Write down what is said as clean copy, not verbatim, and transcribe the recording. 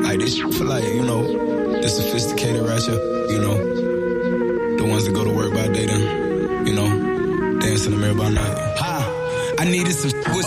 Like this for like, you know, the sophisticated ratchet, you know, the ones that go to work by day then, you know, dance in the mirror by night. I needed some with